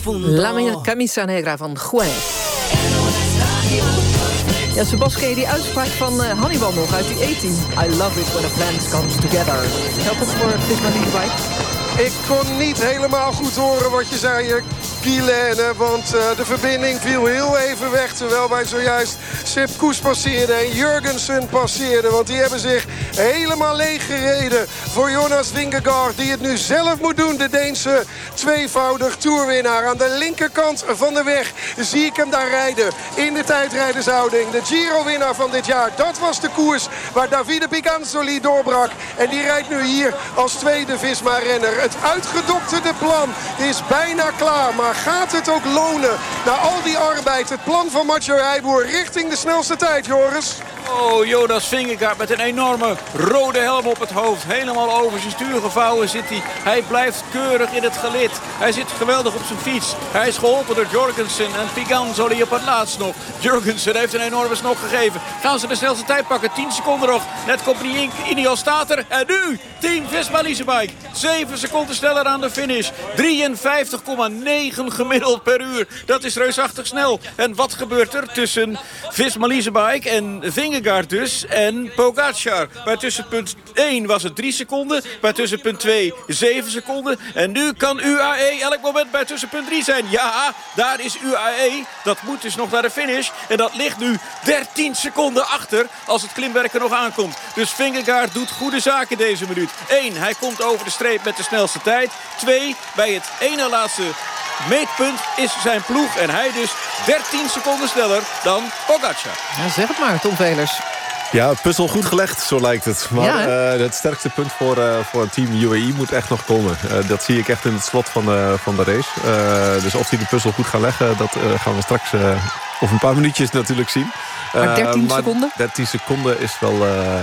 profundo. La Camisa Negra van Juez. Ja, Sebas, ken je die uitspraak van Hannibal nog uit die 18? I love it when a plan comes together. Geldt dat voor Visma Leasebike? Ik kon niet helemaal goed horen wat je zei, Guilaine. Want de verbinding viel heel even weg. Terwijl wij zojuist Sepp Kuss passeerden en Jurgensen passeerden. Want die hebben zich helemaal leeg gereden voor Jonas Vingegaard. Die het nu zelf moet doen. De Deense tweevoudig toerwinnaar. Aan de linkerkant van de weg zie ik hem daar rijden. In de tijdrijdershouding. De Giro-winnaar van dit jaar. Dat was de koers waar Davide Piganzoli doorbrak. En die rijdt nu hier als tweede Visma-renner. Het uitgedokterde plan is bijna klaar. Maar gaat het ook lonen na al die arbeid? Het plan van Mathieu Heijboer richting de snelste tijd, Joris. Oh, Jonas Vingegaard met een enorme rode helm op het hoofd. Helemaal over zijn stuur gevouwen zit hij. Hij blijft keurig in het gelid. Hij zit geweldig op zijn fiets. Hij is geholpen door Jorgensen en Piganzoli op het laatst nog. Jorgensen heeft een enorme snok gegeven. Gaan ze de snelste tijd pakken? 10 seconden nog. Net komt niet in. Ineos staat er. En nu Team Visma Leasebike. 7 seconden sneller aan de finish. 53,9 gemiddeld per uur. Dat is reusachtig snel. En wat gebeurt er tussen Visma Leasebike en Vingegaard dus en Pogacar? Bij tussenpunt 1 was het 3 seconden. Bij tussenpunt 2 7 seconden. En nu kan UAE elk moment bij tussenpunt 3 zijn. Ja, daar is UAE. Dat moet dus nog naar de finish. En dat ligt nu 13 seconden achter als het klimwerk er nog aankomt. Dus Vingegaard doet goede zaken deze minuut. 1, hij komt over de streep met de snelste tijd. 2, bij het ene laatste meetpunt is zijn ploeg. En hij dus 13 seconden sneller dan Pogacar. Ja, zeg het maar, Tom Velers. Ja, puzzel goed gelegd, zo lijkt het. Maar Ja, het sterkste punt voor team UAE moet echt nog komen. Dat zie ik echt in het slot van de race. Dus of die de puzzel goed gaan leggen, dat gaan we straks over een paar minuutjes natuurlijk zien. Maar 13 seconden? 13 seconden is wel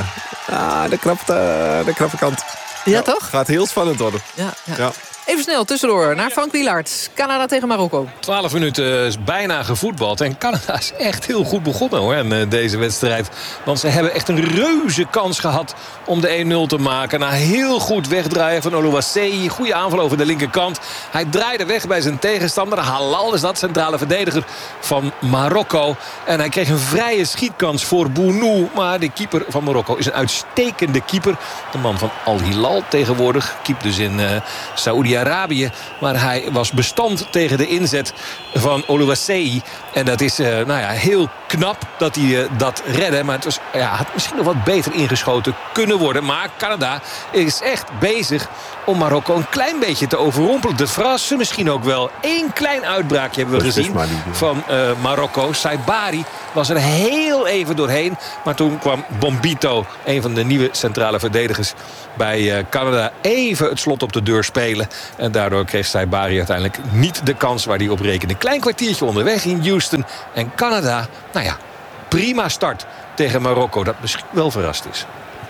de krappe kant. Ja, toch? Gaat heel spannend worden. Ja. Even snel tussendoor naar Frank Wielaert. Canada tegen Marokko. 12 minuten is bijna gevoetbald. En Canada is echt heel goed begonnen hoor, in deze wedstrijd. Want ze hebben echt een reuze kans gehad om de 1-0 te maken. Na heel goed wegdraaien van Oluwaseyi. Goede aanval over de linkerkant. Hij draaide weg bij zijn tegenstander. Halal is dat, centrale verdediger van Marokko. En hij kreeg een vrije schietkans voor Bounou. Maar de keeper van Marokko is een uitstekende keeper. De man van Al Hilal tegenwoordig. Keept dus in Saoedi-Arabië. Maar hij was bestand tegen de inzet van Oluwaseyi. En dat is heel knap dat hij dat redde. Maar het had misschien nog wat beter ingeschoten kunnen worden. Maar Canada is echt bezig om Marokko een klein beetje te overrompelen. De verrassen misschien ook wel. Eén klein uitbraakje hebben we gezien van Marokko. Saibari was er heel even doorheen. Maar toen kwam Bombito, een van de nieuwe centrale verdedigers bij Canada, even het slot op de deur spelen. En daardoor kreeg Saibari uiteindelijk niet de kans waar hij op rekende. Klein kwartiertje onderweg in Houston. En Canada, prima start tegen Marokko. Dat misschien wel verrast is.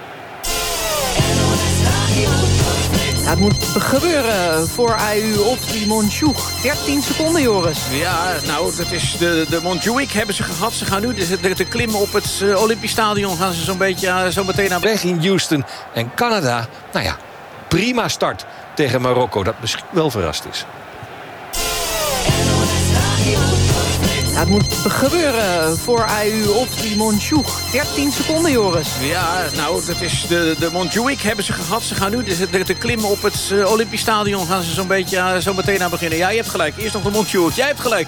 Ja, het moet gebeuren voor AU op die Montjuïc. 13 seconden, Joris. Ja, dat is de Montjuïc hebben ze gehad. Ze gaan nu de klimmen op het Olympisch Stadion. Gaan ze zo'n beetje zo meteen naar weg in Houston. En Canada, prima start tegen Marokko. Dat misschien wel verrast is. Ja, het moet gebeuren voor AU op die Montjuïc. 13 seconden, Joris. Ja, dat is de Montjuïc hebben ze gehad. Ze gaan nu de klimmen op het Olympisch Stadion. Gaan ze zo'n beetje zo meteen naar beginnen. Ja, je hebt gelijk. Eerst nog de Montjuïc. Jij hebt gelijk.